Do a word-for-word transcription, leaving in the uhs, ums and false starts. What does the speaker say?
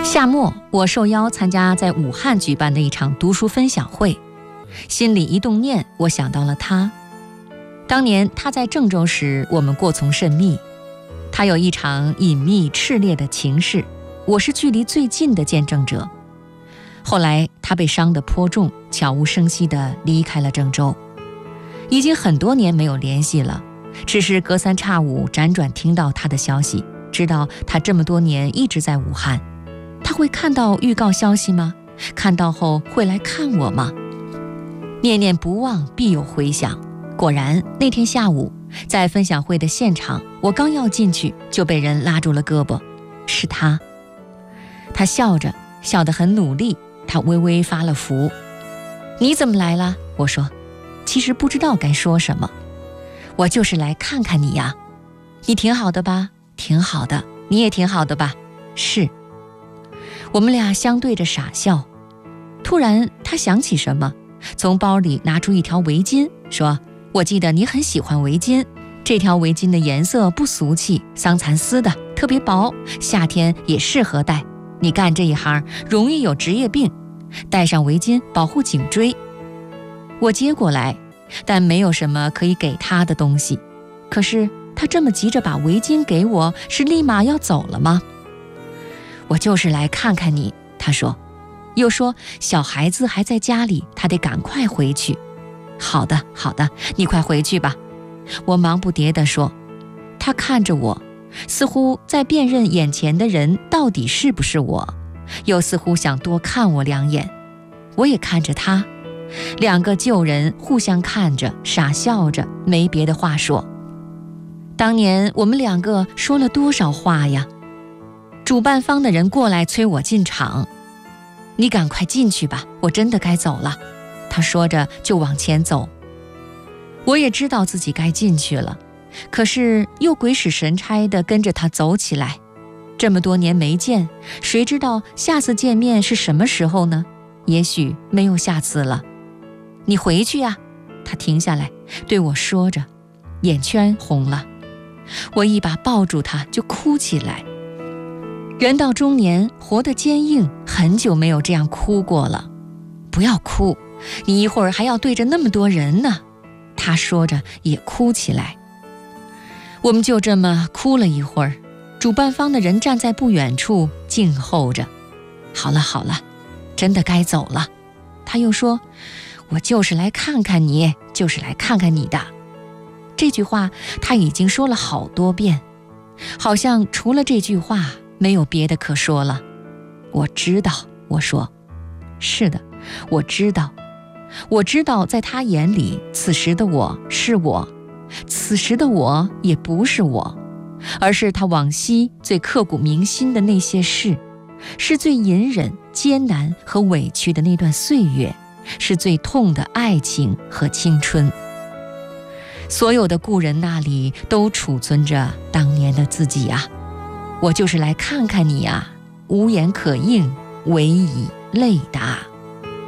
夏末，我受邀参加在武汉举办的一场读书分享会，心里一动念，我想到了他。当年他在郑州时，我们过从甚密，他有一场隐秘炽烈的情事，我是距离最近的见证者。后来他被伤得颇重，悄无声息地离开了郑州，已经很多年没有联系了，只是隔三差五辗转听到他的消息，知道他这么多年一直在武汉。他会看到预告消息吗？看到后会来看我吗？念念不忘，必有回响。果然，那天下午在分享会的现场，我刚要进去，就被人拉住了胳膊。是他。他笑着，笑得很努力，他微微发了福。你怎么来了？我说，其实不知道该说什么。我就是来看看你呀。你挺好的吧？挺好的。你也挺好的吧？是。我们俩相对着傻笑。突然他想起什么，从包里拿出一条围巾，说，我记得你很喜欢围巾，这条围巾的颜色不俗气，桑蚕丝的，特别薄，夏天也适合戴。你干这一行容易有职业病，戴上围巾保护颈椎。我接过来，但没有什么可以给他的东西。可是他这么急着把围巾给我，是立马要走了吗？我就是来看看你，他说，又说小孩子还在家里，他得赶快回去。好的好的，你快回去吧。我忙不迭地说。他看着我，似乎在辨认眼前的人到底是不是我，又似乎想多看我两眼。我也看着他，两个旧人互相看着，傻笑着，没别的话说。当年我们两个说了多少话呀？主办方的人过来催我进场。你赶快进去吧，我真的该走了。他说着就往前走。我也知道自己该进去了，可是又鬼使神差地跟着他走起来。这么多年没见，谁知道下次见面是什么时候呢？也许没有下次了。你回去呀。他停下来对我说着，眼圈红了。我一把抱住他就哭起来。人到中年，活得坚硬，很久没有这样哭过了。不要哭，你一会儿还要对着那么多人呢。他说着也哭起来。我们就这么哭了一会儿，主办方的人站在不远处静候着。好了好了，真的该走了。他又说，我就是来看看你，就是来看看你的。这句话他已经说了好多遍，好像除了这句话没有别的可说了。我知道，我说，是的，我知道，我知道在他眼里，此时的我是我，此时的我也不是我，而是他往昔最刻骨铭心的那些事，是最隐忍、艰难和委屈的那段岁月，是最痛的爱情和青春。所有的故人那里都储存着当年的自己啊。我就是来看看你啊，无言可应，唯以泪答。